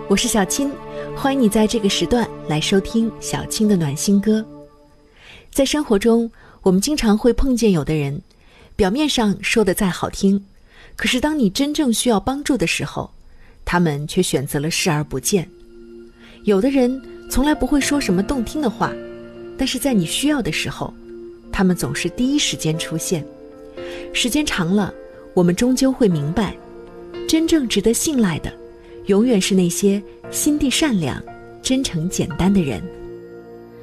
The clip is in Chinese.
我是小青，欢迎你在这个时段来收听小青的暖心歌。在生活中，我们经常会碰见有的人，表面上说的再好听，可是当你真正需要帮助的时候，他们却选择了视而不见。有的人从来不会说什么动听的话，但是在你需要的时候，他们总是第一时间出现。时间长了，我们终究会明白，真正值得信赖的，永远是那些心地善良、真诚简单的人。